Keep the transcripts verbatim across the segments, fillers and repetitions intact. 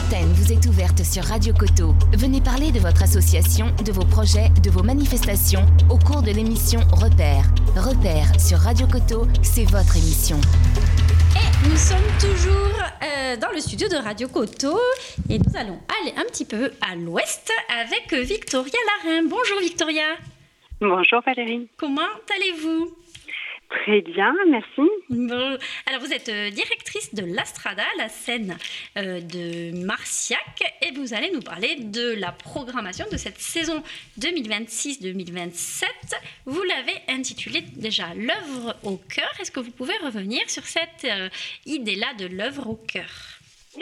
L'antenne vous est ouverte sur Radio Coteau. Venez parler de votre association, de vos projets, de vos manifestations au cours de l'émission Repères. Repères sur Radio Coteau, c'est votre émission. Et nous sommes toujours euh, dans le studio de Radio Coteau et nous allons aller un petit peu à l'ouest avec Victoria Larin. Bonjour Victoria. Bonjour Valérie. Comment allez-vous ? Très bien, merci. Bon, alors vous êtes euh, directrice de l'Astrada, la scène euh, de Marciac, et vous allez nous parler de la programmation de cette saison deux mille vingt-six deux mille vingt-sept. Vous l'avez intitulée déjà l'œuvre au cœur. Est-ce que vous pouvez revenir sur cette euh, idée-là de l'œuvre au cœur ?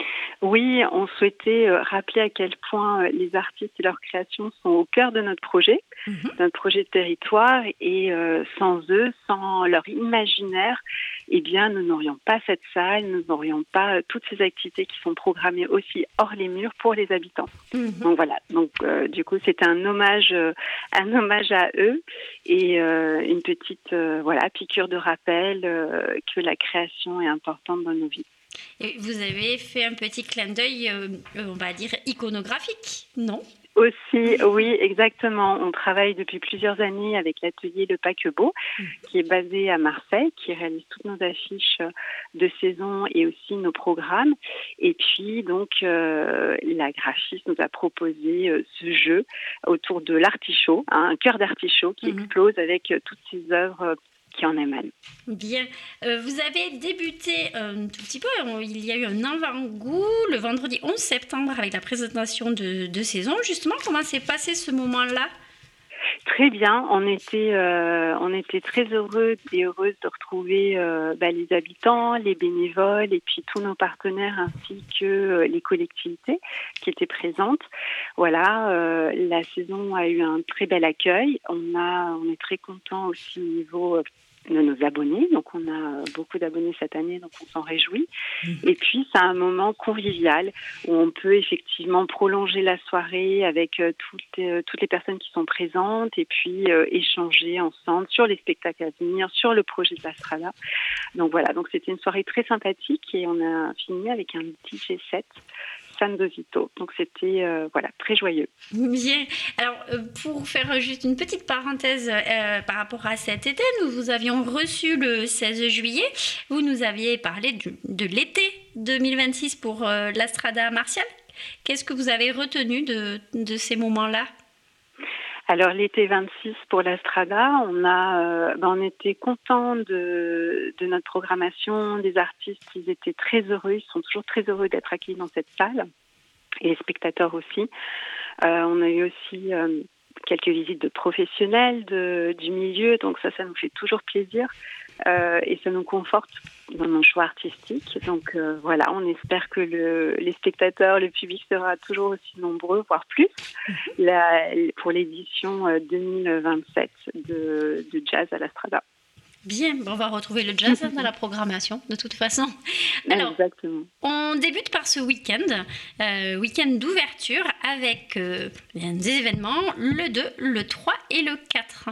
Oui, on souhaitait rappeler à quel point les artistes et leurs créations sont au cœur de notre projet, mmh. notre projet de territoire, et euh, sans eux, sans leur imaginaire, eh bien, nous n'aurions pas cette salle, nous n'aurions pas toutes ces activités qui sont programmées aussi hors les murs pour les habitants. Mmh. Donc voilà, donc euh, du coup, c'est un hommage, euh, un hommage à eux et euh, une petite euh, voilà piqûre de rappel euh, que la création est importante dans nos vies. Et vous avez fait un petit clin d'œil, euh, on va dire, iconographique, non ? Aussi, oui, exactement. On travaille depuis plusieurs années avec l'atelier Le Paquebot, mmh. qui est basé à Marseille, qui réalise toutes nos affiches de saison et aussi nos programmes. Et puis, donc, euh, la graphiste nous a proposé euh, ce jeu autour de l'artichaut, hein, un cœur d'artichaut qui mmh. explose avec euh, toutes ces œuvres qui en émanent. Bien. Euh, vous avez débuté un tout petit peu, il y a eu un avant-goût le vendredi onze septembre avec la présentation de, de saison. Justement, comment s'est passé ce moment-là ? Très bien, on était, euh, on était très heureux et heureuses de retrouver euh, bah, les habitants, les bénévoles et puis tous nos partenaires ainsi que euh, les collectivités qui étaient présentes. Voilà, euh, la saison a eu un très bel accueil. On a, on est très contents aussi au niveau euh, de nos abonnés. Donc, on a beaucoup d'abonnés cette année, donc on s'en réjouit. Mmh. Et puis, c'est un moment convivial où on peut effectivement prolonger la soirée avec euh, toutes, euh, toutes les personnes qui sont présentes et puis euh, échanger ensemble sur les spectacles à venir, sur le projet de l'Astrada. Donc, voilà. Donc, c'était une soirée très sympathique et on a fini avec un D J set. San Dosito. Donc, c'était euh, voilà, très joyeux. Bien. Alors, euh, pour faire juste une petite parenthèse euh, par rapport à cet été, nous vous avions reçu le seize juillet. Vous nous aviez parlé de, de l'été deux mille vingt-six pour euh, l'Astrada Martial. Qu'est-ce que vous avez retenu de, de ces moments-là ? Alors, l'été vingt-six pour l'Astrada, on a, euh, ben, on était contents de, de notre programmation, des artistes, ils étaient très heureux, ils sont toujours très heureux d'être accueillis dans cette salle, et les spectateurs aussi. Euh, on a eu aussi euh, quelques visites de professionnels de, du milieu, donc ça, ça nous fait toujours plaisir. Euh, et ça nous conforte dans nos choix artistiques. Donc euh, voilà, on espère que le, les spectateurs, le public sera toujours aussi nombreux, voire plus, la, pour l'édition deux mille vingt-sept de, de Jazz à l'Astrada. Bien, on va retrouver le jazz dans la programmation, de toute façon. Alors, exactement. On débute par ce week-end, euh, week-end d'ouverture avec euh, des événements le deux, le trois et le quatre.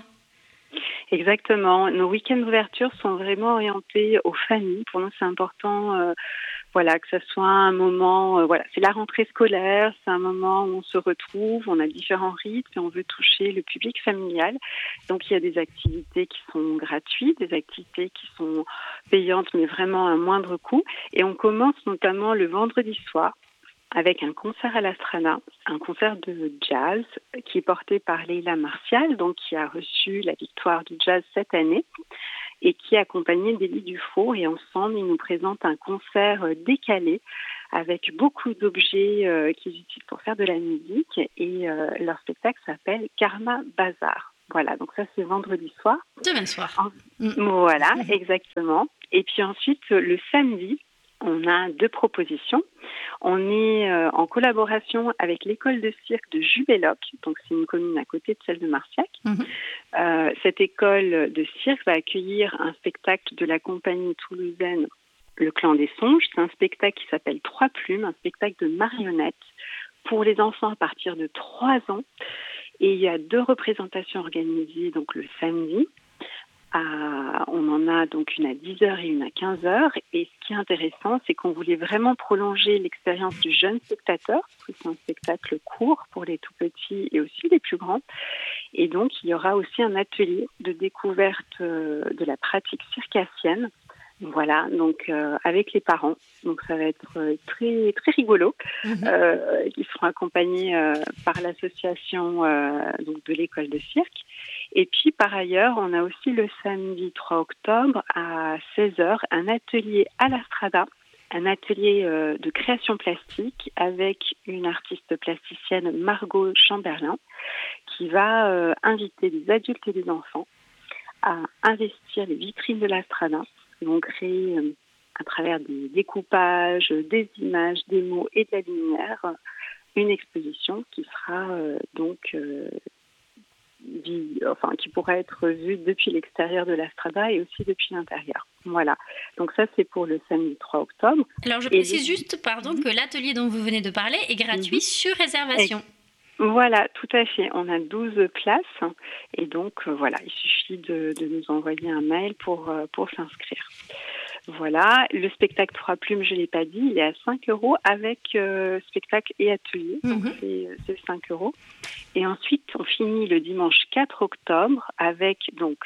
Exactement. Nos week-ends d'ouverture sont vraiment orientés aux familles. Pour nous, c'est important euh, voilà, que ce soit un moment... Euh, voilà, c'est la rentrée scolaire, c'est un moment où on se retrouve, on a différents rythmes et on veut toucher le public familial. Donc, il y a des activités qui sont gratuites, des activités qui sont payantes, mais vraiment à un moindre coût. Et on commence notamment le vendredi soir avec un concert à l'Astrada, un concert de jazz qui est porté par Leila Martial, donc qui a reçu la victoire du jazz cette année et qui est accompagnée d'Élie Dufour. Et ensemble, ils nous présentent un concert décalé avec beaucoup d'objets euh, qu'ils utilisent pour faire de la musique. Et euh, leur spectacle s'appelle Karma Bazar. Voilà, donc ça c'est vendredi soir. Demain soir. En... Mmh. Voilà, mmh. exactement. Et puis ensuite, le samedi, on a deux propositions. On est euh, en collaboration avec l'école de cirque de Jubéloc, donc c'est une commune à côté de celle de Marciac. Mmh. Euh, cette école de cirque va accueillir un spectacle de la compagnie toulousaine Le Clan des Songes. C'est un spectacle qui s'appelle Trois Plumes, un spectacle de marionnettes pour les enfants à partir de trois ans. Et il y a deux représentations organisées donc le samedi. À, on en a donc une à dix heures et une à quinze heures. Et ce qui est intéressant, c'est qu'on voulait vraiment prolonger l'expérience du jeune spectateur, parce que c'est un spectacle court pour les tout petits et aussi les plus grands. Et donc, il y aura aussi un atelier de découverte euh, de la pratique circassienne. Voilà, donc euh, avec les parents. Donc ça va être euh, très très rigolo. Mmh. Euh, ils seront accompagnés euh, par l'association euh, donc de l'école de cirque. Et puis par ailleurs, on a aussi le samedi trois octobre à seize heures un atelier à la Strada, un atelier euh, de création plastique avec une artiste plasticienne, Margot Chamberlain, qui va euh, inviter des adultes et des enfants à investir les vitrines de la Strada. Ils vont créer euh, à travers des découpages, des images, des mots et de la lumière, une exposition qui sera euh, donc euh, vie, enfin qui pourra être vue depuis l'extérieur de la Strada et aussi depuis l'intérieur. Voilà. Donc ça c'est pour le samedi trois octobre. Alors je précise et juste, pardon, mmh. que l'atelier dont vous venez de parler est gratuit mmh. sur réservation. Et... Voilà, tout à fait. On a douze places et donc euh, voilà, il suffit de, de nous envoyer un mail pour, euh, pour s'inscrire. Voilà, le spectacle Trois Plumes, je ne l'ai pas dit, il est à cinq euros avec euh, spectacle et atelier, donc mm-hmm. c'est, c'est cinq euros. Et ensuite, on finit le dimanche quatre octobre avec donc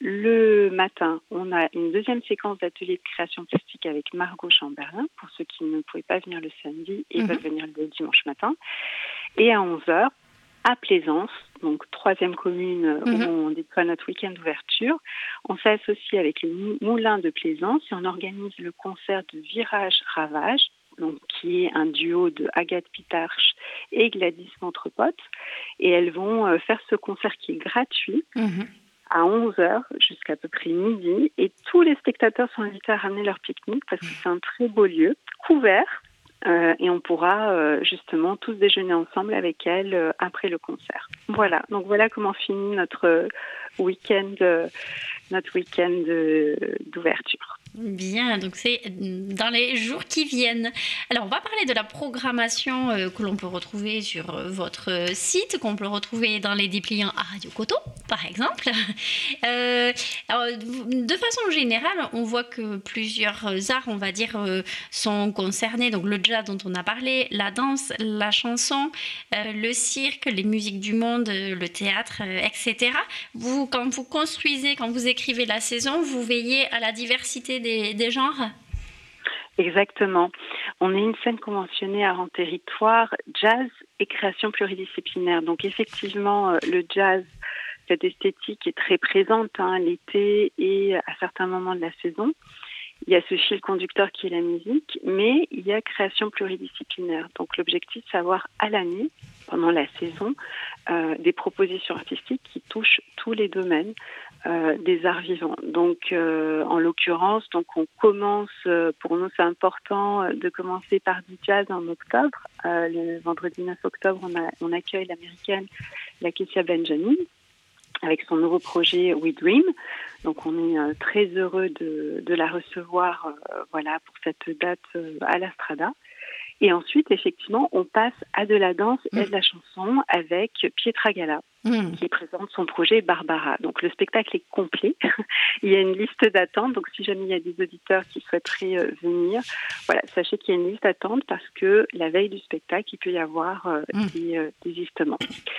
le matin, on a une deuxième séquence d'atelier de création plastique avec Margot Chamberlain, pour ceux qui ne pouvaient pas venir le samedi et mm-hmm. veulent venir le dimanche matin. Et à onze heures, à Plaisance, donc troisième commune mm-hmm. où on déploie notre week-end d'ouverture, on s'associe avec les Moulins de Plaisance et on organise le concert de Virage Ravage, donc, qui est un duo de Agathe Pitarch et Gladys Ventrepote. Et elles vont euh, faire ce concert qui est gratuit. Mm-hmm. à onze heures jusqu'à peu près midi. Et tous les spectateurs sont invités à ramener leur pique-nique parce que c'est un très beau lieu, couvert. Euh, et on pourra euh, justement tous déjeuner ensemble avec elles euh, après le concert. Voilà, donc voilà comment finit notre euh, week-end, euh, notre week-end euh, d'ouverture. Bien, donc c'est dans les jours qui viennent. Alors, on va parler de la programmation euh, que l'on peut retrouver sur euh, votre site, qu'on peut retrouver dans les dépliants à Radio Coteau, par exemple. Euh, alors, de façon générale, on voit que plusieurs arts, on va dire, euh, sont concernés. Donc, le jazz dont on a parlé, la danse, la chanson, euh, le cirque, les musiques du monde, le théâtre, euh, et cetera. Vous, quand vous construisez, quand vous écrivez la saison, vous veillez à la diversité Des, des genres ? Exactement. On est une scène conventionnée à rang territoire, jazz et création pluridisciplinaire. Donc effectivement, le jazz, cette esthétique est très présente hein, l'été et à certains moments de la saison. Il y a ce fil conducteur qui est la musique, mais il y a création pluridisciplinaire. Donc l'objectif, c'est d'avoir à l'année, pendant la saison, euh, des propositions artistiques qui touchent tous les domaines euh, des arts vivants. Donc euh, en l'occurrence, donc on commence, euh, pour nous c'est important de commencer par du jazz en octobre. Euh, le vendredi neuf octobre, on, a, on accueille l'américaine Lakecia Benjamin avec son nouveau projet We Dream. Donc on est euh, très heureux de, de la recevoir euh, voilà, pour cette date euh, à la Strada. Et ensuite, effectivement, on passe à de la danse et de la chanson avec Pietra Gala, mmh. qui présente son projet Barbara. Donc le spectacle est complet. Il y a une liste d'attente. Donc si jamais il y a des auditeurs qui souhaiteraient euh, venir, voilà, sachez qu'il y a une liste d'attente parce que la veille du spectacle, il peut y avoir euh, mmh. des euh, désistements.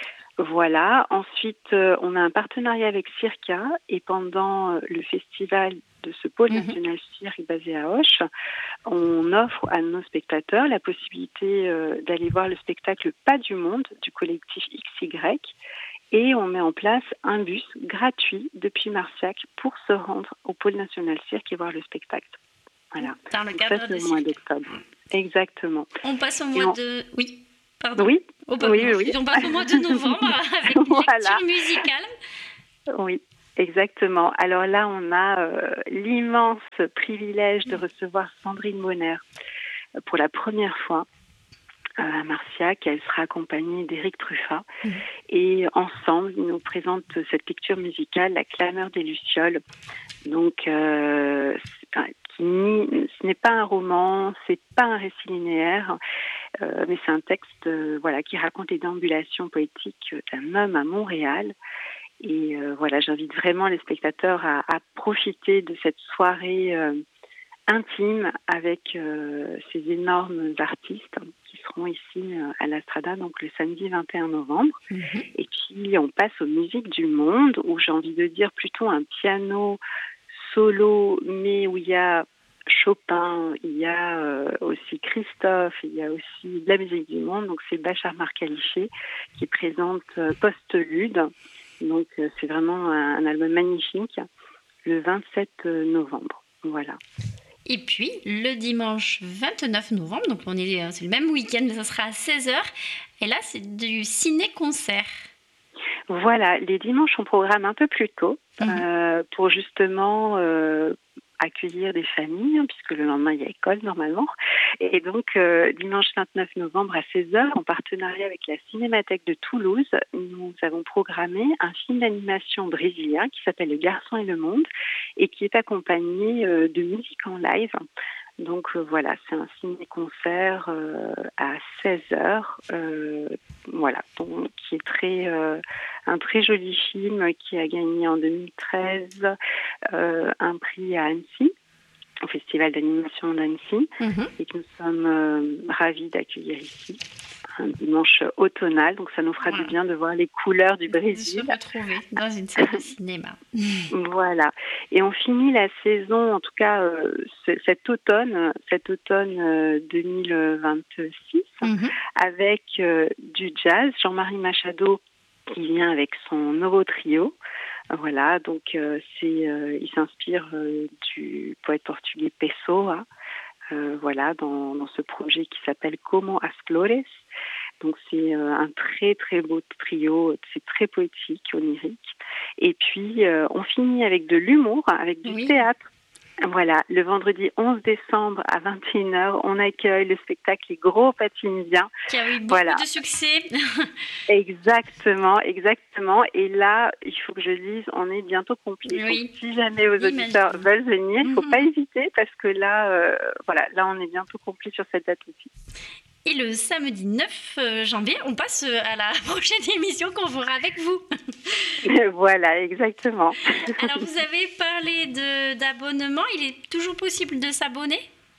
Voilà. Ensuite, euh, on a un partenariat avec Circa et pendant euh, le festival de ce pôle mmh. national cirque basé à Auch, on offre à nos spectateurs la possibilité euh, d'aller voir le spectacle Pas du Monde du collectif X Y et on met en place un bus gratuit depuis Marciac pour se rendre au pôle national cirque et voir le spectacle. Voilà. Dans le cadre ça, c'est de le mois d'octobre. Exactement. On passe au mois on... de... Oui. Pardon. Oui. Oh, bah, oui, oui, oui. On passe au mois de novembre avec une voilà. lecture musicale. Oui, exactement. Alors là, on a euh, l'immense privilège de recevoir Sandrine Bonner euh, pour la première fois euh, à Marciac. Elle sera accompagnée d'Éric Truffat. Mmh. Et ensemble, ils nous présentent cette lecture musicale, La clameur des lucioles. Donc, euh, qui nie, ce n'est pas un roman, c'est pas un récit linéaire. Euh, mais c'est un texte euh, voilà, qui raconte les déambulations poétiques d'un homme à Montréal. Et euh, voilà, j'invite vraiment les spectateurs à, à profiter de cette soirée euh, intime avec euh, ces énormes artistes qui seront ici euh, à la Strada, donc le samedi vingt et un novembre. Mmh. Et puis on passe aux musiques du monde, où j'ai envie de dire plutôt un piano solo, mais où il y a Chopin, il y a euh, aussi Christophe, il y a aussi de la musique du monde. Donc c'est Bachar Marcaliché qui présente euh, Postlude. Donc euh, c'est vraiment un, un album magnifique, le vingt-sept novembre. Voilà. Et puis le dimanche vingt-neuf novembre, donc on est, c'est le même week-end, mais ça sera à seize heures. Et là c'est du ciné-concert. Voilà, les dimanches on programme un peu plus tôt mmh. euh, pour justement euh, accueillir des familles, hein, puisque le lendemain il y a école normalement. Et donc euh, dimanche vingt-neuf novembre à seize heures, en partenariat avec la Cinémathèque de Toulouse, nous avons programmé un film d'animation brésilien qui s'appelle Le Garçon et le Monde et qui est accompagné euh, de musique en live. Donc euh, voilà, c'est un ciné-concert euh, à seize heures, euh, voilà, donc, qui est très, euh, un très joli film qui a gagné en deux mille treize euh, un prix à Annecy, au Festival d'animation d'Annecy, mmh. et que nous sommes euh, ravis d'accueillir ici. Un dimanche automnal, donc ça nous fera voilà. du bien de voir les couleurs du Brésil. De se retrouver dans une salle de cinéma. Voilà. Et on finit la saison, en tout cas euh, cet automne, cet automne euh, deux mille vingt-six, mm-hmm. avec euh, du jazz. Jean-Marie Machado qui vient avec son nouveau trio. Voilà, donc euh, c'est, euh, il s'inspire euh, du poète portugais Pessoa. Euh, voilà, dans, dans ce projet qui s'appelle Como as Flores. Donc c'est euh, un très très beau trio, c'est très poétique, onirique. Et puis euh, on finit avec de l'humour, avec du oui. théâtre. Voilà, le vendredi onze décembre à vingt et une heures, on accueille le spectacle Les Gros Patiniens. Qui a eu beaucoup voilà. de succès. Exactement, exactement. Et là, il faut que je dise, on est bientôt complet. Oui. Donc, si jamais vos auditeurs Imagine. veulent venir, il ne faut mm-hmm. pas hésiter parce que là, euh, voilà, là, on est bientôt complet sur cette date aussi. Et le samedi neuf janvier, on passe à la prochaine émission qu'on fera avec vous. Voilà, exactement. Alors, vous avez parlé de, d'abonnement. Il est toujours possible de s'abonner ?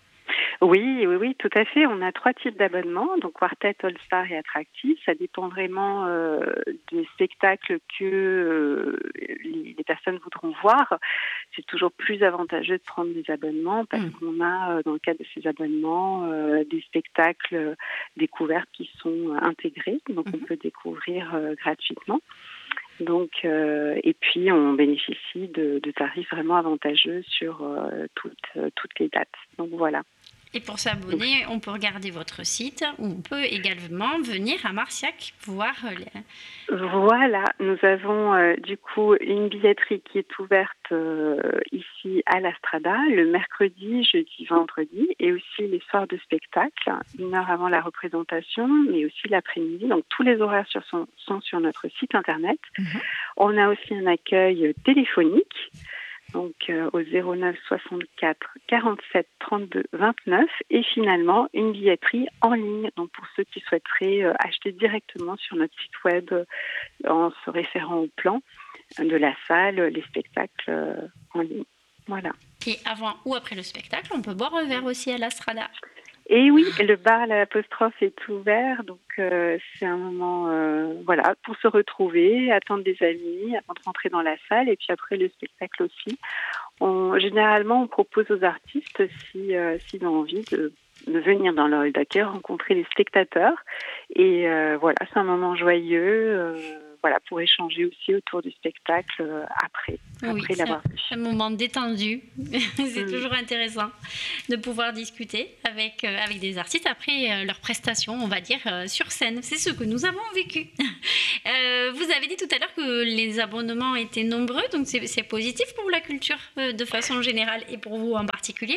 Oui, oui, oui, tout à fait. On a trois types d'abonnements, donc Quartet, All Star et Attractif. Ça dépend vraiment euh, des spectacles que euh, les, les personnes voudront voir. C'est toujours plus avantageux de prendre des abonnements parce mmh. qu'on a, euh, dans le cadre de ces abonnements, euh, des spectacles euh, découvertes qui sont intégrés, donc mmh. on peut découvrir euh, gratuitement. Donc, euh, et puis, on bénéficie de, de tarifs vraiment avantageux sur euh, toutes, euh, toutes les dates. Donc, voilà. Et pour s'abonner, on peut regarder votre site ou on peut également venir à Marciac voir les... Voilà, nous avons euh, du coup une billetterie qui est ouverte euh, ici à la Strada le mercredi, jeudi, vendredi et aussi les soirs de spectacle, une heure avant la représentation, mais aussi l'après-midi. Donc tous les horaires sur son, sont sur notre site internet. Mm-hmm. On a aussi un accueil téléphonique. Donc euh, au zéro neuf soixante-quatre quarante-sept trente-deux vingt-neuf et finalement une billetterie en ligne, donc pour ceux qui souhaiteraient euh, acheter directement sur notre site web euh, en se référant au plan de la salle, les spectacles euh, en ligne. Voilà. Et avant ou après le spectacle, on peut boire un verre aussi à la Strada. Et oui, le bar à l'apostrophe est ouvert, donc euh, c'est un moment euh, voilà, pour se retrouver, attendre des amis, avant de rentrer dans la salle, et puis après le spectacle aussi. On, généralement, on propose aux artistes, si, euh, s'ils ont envie, de, de venir dans le hall d'accueil, rencontrer les spectateurs. Et euh, voilà, c'est un moment joyeux. Euh, Voilà, pour échanger aussi autour du spectacle euh, après, oui, après l'avoir vu. C'est un moment détendu. C'est mmh. toujours intéressant de pouvoir discuter avec, euh, avec des artistes après euh, leur prestation, on va dire, euh, sur scène. C'est ce que nous avons vécu. euh, vous avez dit tout à l'heure que les abonnements étaient nombreux, donc c'est, c'est positif pour la culture euh, de façon générale et pour vous en particulier ?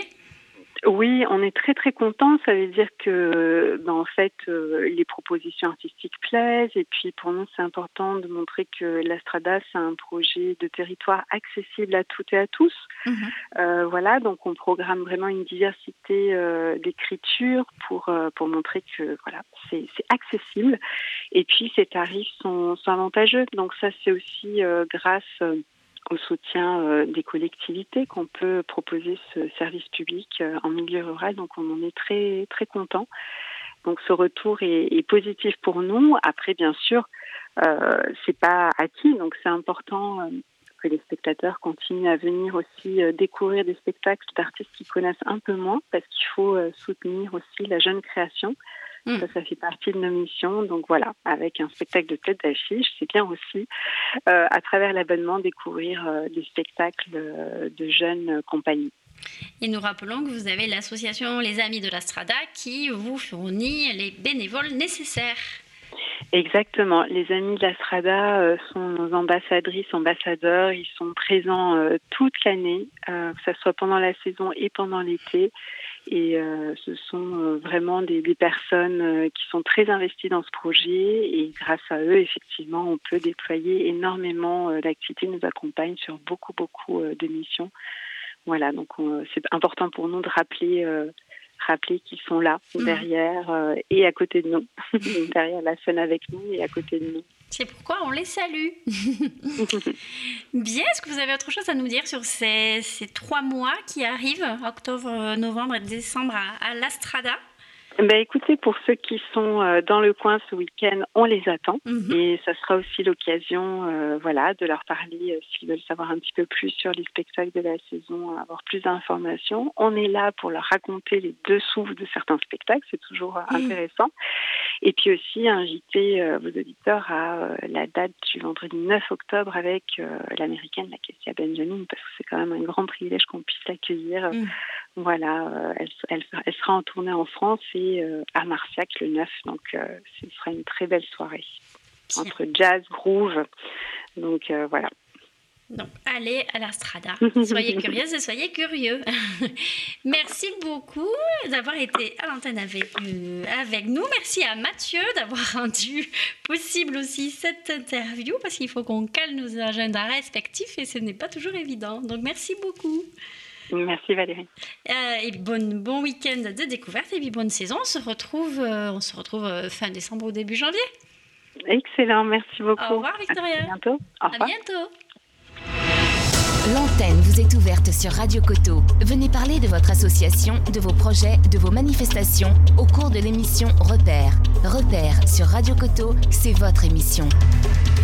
Oui, on est très très contents. Ça veut dire que, ben, en fait, euh, les propositions artistiques plaisent. Et puis pour nous, c'est important de montrer que la Strada, c'est un projet de territoire accessible à toutes et à tous. Mmh. Euh, voilà, donc on programme vraiment une diversité euh, d'écriture pour euh, pour montrer que voilà, c'est, c'est accessible. Et puis ces tarifs sont, sont avantageux. Donc ça, c'est aussi euh, grâce euh, au soutien euh, des collectivités qu'on peut proposer ce service public euh, en milieu rural. Donc on en est très très content. Donc ce retour est, est positif pour nous. Après, bien sûr, euh, c'est pas acquis. Donc c'est important euh, que les spectateurs continuent à venir aussi euh, découvrir des spectacles d'artistes qu'ils connaissent un peu moins, parce qu'il faut euh, soutenir aussi la jeune création. Mmh. Ça, ça fait partie de nos missions. Donc voilà, avec un spectacle de tête d'affiche, c'est bien aussi, euh, à travers l'abonnement, découvrir euh, des spectacles euh, de jeunes euh, compagnies. Et nous rappelons que vous avez l'association Les Amis de la Strada qui vous fournit les bénévoles nécessaires. Exactement. Les Amis de la Strada euh, sont nos ambassadrices, ambassadeurs. Ils sont présents euh, toute l'année, euh, que ce soit pendant la saison et pendant l'été. Et euh, ce sont euh, vraiment des, des personnes euh, qui sont très investies dans ce projet. Et grâce à eux, effectivement, on peut déployer énormément euh, d'activités. Ils nous accompagnent sur beaucoup, beaucoup euh, de missions. Voilà, donc on, c'est important pour nous de rappeler... Euh, rappeler qu'ils sont là, derrière euh, et à côté de nous, derrière la scène avec nous et à côté de nous. C'est pourquoi on les salue. Bien, est-ce que vous avez autre chose à nous dire sur ces, ces trois mois qui arrivent, octobre, novembre et décembre à, à la Strada ? Ben écoutez, pour ceux qui sont euh, dans le coin ce week-end, on les attend. Mmh. Et ça sera aussi l'occasion euh, voilà, de leur parler euh, s'ils veulent savoir un petit peu plus sur les spectacles de la saison, avoir plus d'informations. On est là pour leur raconter les dessous de certains spectacles, c'est toujours euh, mmh. intéressant. Et puis aussi inviter euh, vos auditeurs à euh, la date du vendredi neuf octobre avec euh, l'américaine, la Kessia Benjamin, parce que c'est quand même un grand privilège qu'on puisse l'accueillir. Mmh. Voilà, euh, elle, elle, elle sera en tournée en France et euh, à Marciac le neuf, donc euh, ce sera une très belle soirée entre jazz, groove, donc euh, voilà. Donc allez à la Strada, soyez curieuses et soyez curieux. Merci beaucoup d'avoir été à l'antenne avec, euh, avec nous. Merci à Mathieu d'avoir rendu possible aussi cette interview, parce qu'il faut qu'on cale nos agendas respectifs et ce n'est pas toujours évident. Donc merci beaucoup. Merci Valérie. Euh, et bon, bon week-end de découverte et puis bonne saison. On se retrouve, euh, on se retrouve euh, fin décembre ou début janvier. Excellent, merci beaucoup. Au revoir Victoria. À bientôt. Au revoir. À bientôt. L'antenne vous est ouverte sur Radio Coteau. Venez parler de votre association, de vos projets, de vos manifestations au cours de l'émission Repère. Repère sur Radio Coteau, c'est votre émission.